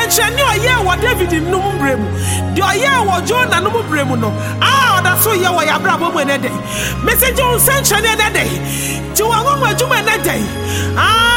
nsɛnkyerɛnne ɔyɛ wɔ David no mu brɛ mu de ɔyɛ wɔ Jonah no mu brɛ mu no ɔda so yɛ wɔ yɛabrabɔ mu ɛnɛ dɛ mesɛgye wo nsɛnkyerɛnne ɛnɛ dɛ ti wɔn ho adwuma ɛnɛ dɛ